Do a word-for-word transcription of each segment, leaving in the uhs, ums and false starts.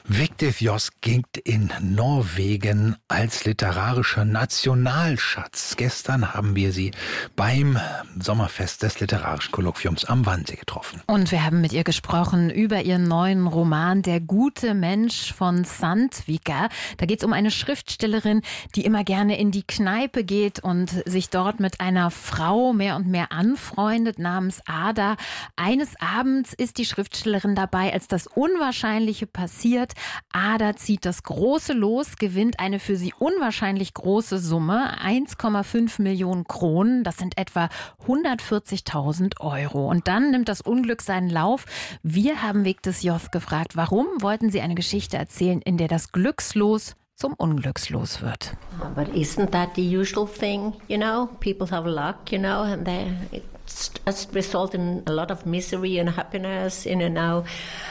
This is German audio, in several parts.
Vigdis Hjorth gilt in Norwegen als literarischer Nationalschatz. Gestern haben wir sie beim Sommerfest des Literarischen Kolloquiums am Wannsee getroffen. Und wir haben mit ihr gesprochen über ihren neuen Roman Der gute Mensch von Sandvika. Da geht es um eine Schriftstellerin, die immer gerne in die Kneipe geht und sich dort mit einer Frau mehr und mehr anfreundet namens Ada. Eines Abends ist die Schriftstellerin dabei, als das Unwahrscheinliche passiert. Ada zieht das große Los, gewinnt eine für sie unwahrscheinlich große Summe, eins Komma fünf Millionen Kronen, das sind etwa hundertvierzigtausend Euro. Und dann nimmt das Unglück seinen Lauf. Wir haben Vigdis Hjorth gefragt, warum wollten sie eine Geschichte erzählen, in der das Glückslos zum Unglückslos wird. But isn't that the usual thing, you know? People have luck, you know, and they, it's, it's result in a lot of misery and happiness, you know.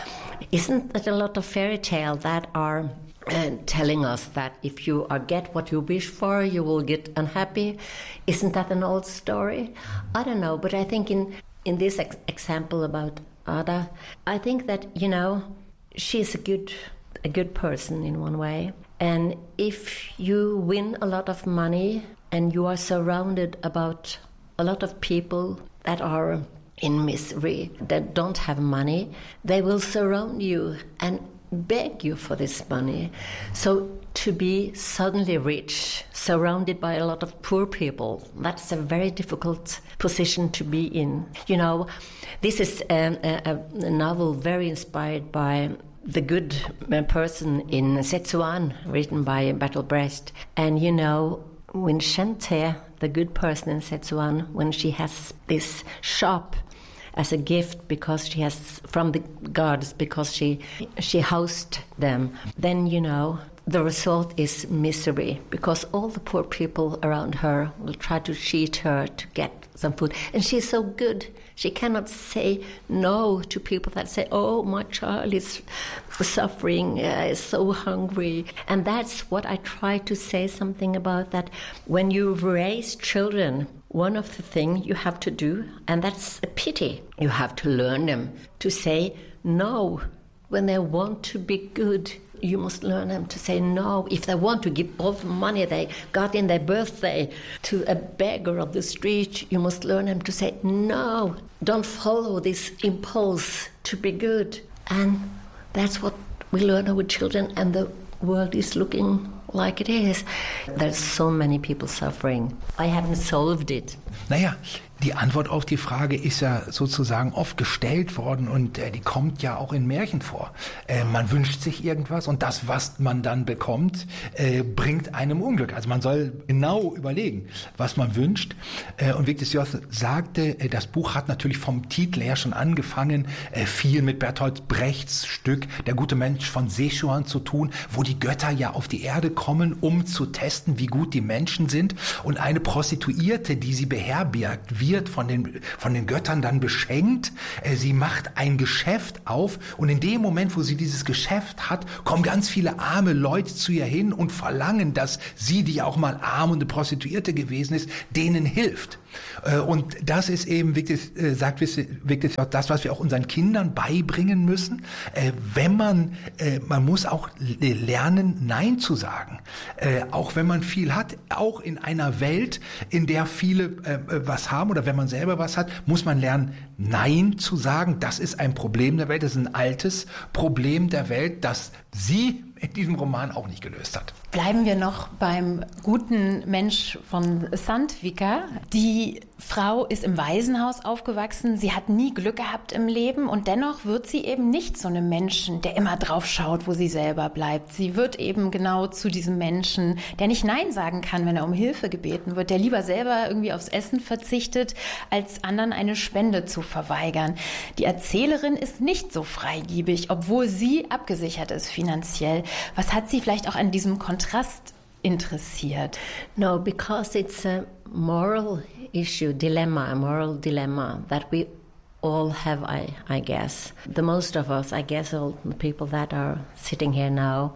Isn't that a lot of fairy tale that are uh, telling us that if you uh, get what you wish for, you will get unhappy? Isn't that an old story? I don't know, but I think in, in this ex- example about Ada, I think that, you know, she's a good, a good person in one way. And if you win a lot of money and you are surrounded about a lot of people that are in misery, that don't have money, they will surround you and beg you for this money. So to be suddenly rich, surrounded by a lot of poor people, that's a very difficult position to be in. You know, this is um, a, a novel very inspired by The Good Person in Szechuan, written by Bertolt Brecht. And you know, when Shante, the good person in Szechuan, when she has this shop as a gift because she has from the gods, because she she housed them, then you know the result is misery, because all the poor people around her will try to cheat her to get some food. And she's so good, she cannot say no to people that say, oh, my child is suffering, uh, is so hungry. And that's what I try to say something about, that when you raise children, one of the things you have to do, and that's a pity, you have to learn them to say no. When they want to be good, you must learn them to say no. If they want to give all the money they got in their birthday to a beggar of the street, you must learn them to say no. Don't follow this impulse to be good. And that's what we learn our children, and the world is looking like it is. There's so many people suffering. I haven't solved it. Naja, die Antwort auf die Frage ist ja sozusagen oft gestellt worden, und äh, die kommt ja auch in Märchen vor. Äh, man wünscht sich irgendwas und das, was man dann bekommt, äh, bringt einem Unglück. Also man soll genau überlegen, was man wünscht. Äh, und Vigdis Hjorth sagte, äh, das Buch hat natürlich vom Titel her schon angefangen, äh, viel mit Bertolt Brechts Stück Der gute Mensch von Szechuan zu tun, wo die Götter ja auf die Erde kommen, um zu testen, wie gut die Menschen sind. Und eine Prostituierte, die sie beherbergt, wird von den, von den Göttern dann beschenkt. Sie macht ein Geschäft auf, und in dem Moment, wo sie dieses Geschäft hat, kommen ganz viele arme Leute zu ihr hin und verlangen, dass sie, die auch mal arm und eine Prostituierte gewesen ist, denen hilft. Und das ist eben, Vigdis, sagt Vigdis Hjorth, das, was wir auch unseren Kindern beibringen müssen. Wenn man, man muss auch lernen, Nein zu sagen. Auch wenn man viel hat, auch in einer Welt, in der viele was haben, oder wenn man selber was hat, muss man lernen, Nein zu sagen. Das ist ein Problem der Welt, das ist ein altes Problem der Welt, das sie in diesem Roman auch nicht gelöst hat. Bleiben wir noch beim guten Mensch von Sandvika. Die Frau ist im Waisenhaus aufgewachsen. Sie hat nie Glück gehabt im Leben, und dennoch wird sie eben nicht so einem Menschen, der immer drauf schaut, wo sie selber bleibt. Sie wird eben genau zu diesem Menschen, der nicht Nein sagen kann, wenn er um Hilfe gebeten wird, der lieber selber irgendwie aufs Essen verzichtet, als anderen eine Spende zu verweigern. Die Erzählerin ist nicht so freigebig, obwohl sie abgesichert ist finanziell. Was hat Sie vielleicht auch an diesem Kontrast interessiert? No, because it's a moral issue, dilemma, a moral dilemma that we all have, I, I guess. The most of us, I guess all the people that are sitting here now,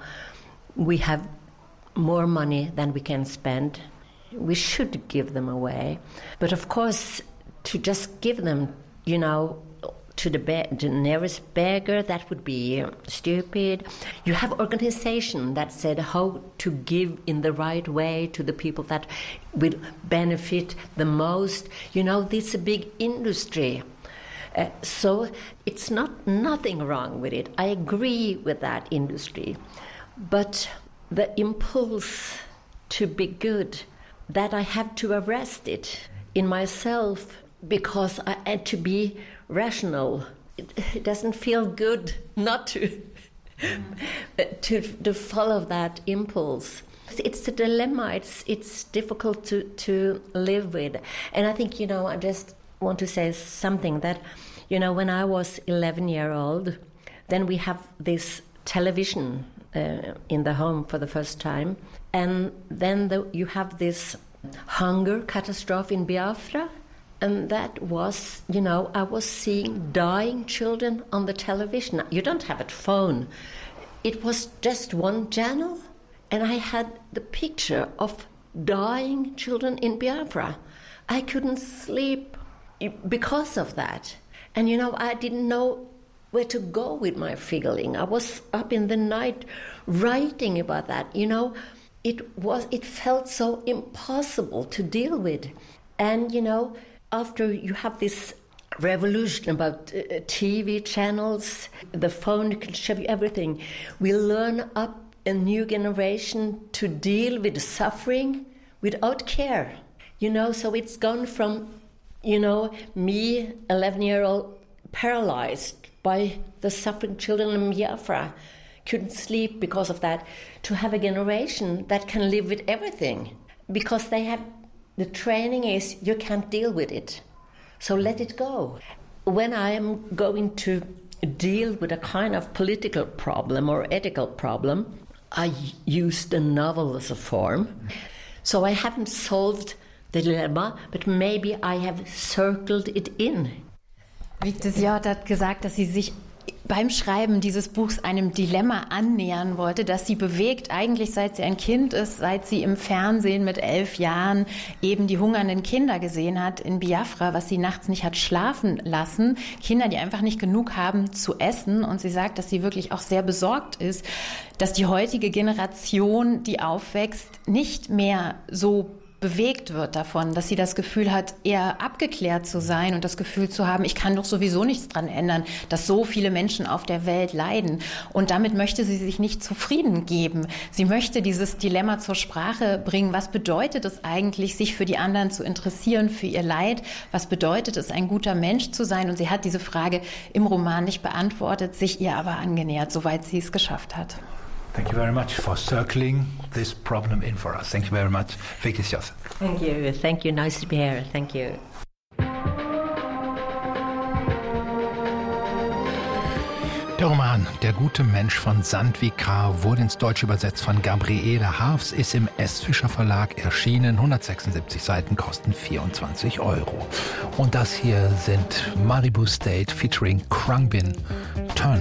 we have more money than we can spend. We should give them away. But of course, to just give them, you know, to the, be- the nearest beggar, that would be stupid. You have organization that said how to give in the right way to the people that will benefit the most. You know, this is a big industry. Uh, so it's not nothing wrong with it. I agree with that industry. But the impulse to be good, that I have to arrest it in myself because I had to be rational. It, it doesn't feel good not to, to to follow that impulse. It's a dilemma. It's it's difficult to, to live with. And I think, you know, I just want to say something that, you know, when I was eleven year old, then we have this television uh, in the home for the first time. And then the, you have this hunger catastrophe in Biafra. And that was, you know, I was seeing dying children on the television. You don't have a phone. It was just one channel. And I had the picture of dying children in Biafra. I couldn't sleep because of that. And, you know, I didn't know where to go with my feeling. I was up in the night writing about that. You know, it was, it felt so impossible to deal with. And, you know, after you have this revolution about uh, T V channels, the phone can show you everything, we learn up a new generation to deal with suffering without care. You know, so it's gone from, you know, me, eleven-year-old, paralyzed by the suffering children in Biafra, couldn't sleep because of that, to have a generation that can live with everything because they have. The training is you can't deal with it, so let it go. When I am going to deal with a kind of political problem or ethical problem, I use the novel as a form. So I haven't solved the dilemma, but maybe I have circled it in. Vigdis Hjorth hat gesagt, dass sie sich beim Schreiben dieses Buchs einem Dilemma annähern wollte, das sie bewegt, eigentlich seit sie ein Kind ist, seit sie im Fernsehen mit elf Jahren eben die hungernden Kinder gesehen hat in Biafra, was sie nachts nicht hat schlafen lassen. Kinder, die einfach nicht genug haben zu essen. Und sie sagt, dass sie wirklich auch sehr besorgt ist, dass die heutige Generation, die aufwächst, nicht mehr so bewegt wird davon, dass sie das Gefühl hat, eher abgeklärt zu sein und das Gefühl zu haben, ich kann doch sowieso nichts dran ändern, dass so viele Menschen auf der Welt leiden. Und damit möchte sie sich nicht zufrieden geben. Sie möchte dieses Dilemma zur Sprache bringen. Was bedeutet es eigentlich, sich für die anderen zu interessieren, für ihr Leid? Was bedeutet es, ein guter Mensch zu sein? Und sie hat diese Frage im Roman nicht beantwortet, sich ihr aber angenähert, soweit sie es geschafft hat. Thank you very much for circling this problem in for us. Thank you very much, Vigdis Hjorth. Thank you. Thank you. Nice to be here. Thank you. Der Roman Der gute Mensch von Sandvikar wurde ins Deutsche übersetzt von Gabriele Haafs, ist im S. Fischer Verlag erschienen. hundertsechsundsiebzig Seiten, kosten vierundzwanzig Euro. Und das hier sind Malibu State featuring Khruangbin Turner.